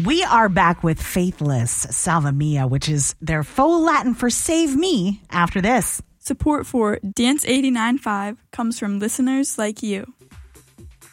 We are back with Faithless, Salva Mia, which is their faux Latin for Save Me after this. Support for Dance 89.5 comes from listeners like you.